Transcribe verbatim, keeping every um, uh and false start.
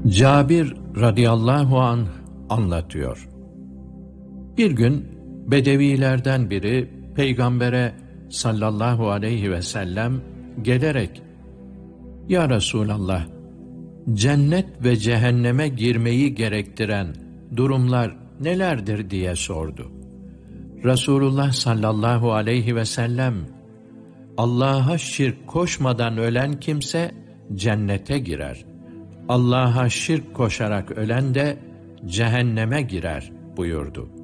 Cabir radıyallahu anh anlatıyor. Bir gün Bedevilerden biri Peygamber'e sallallahu aleyhi ve sellem gelerek "Ya Resulallah, cennet ve cehenneme girmeyi gerektiren durumlar nelerdir?" diye sordu. Resulullah sallallahu aleyhi ve sellem, "Allah'a şirk koşmadan ölen kimse cennete girer. Allah'a şirk koşarak ölen de cehenneme girer" buyurdu.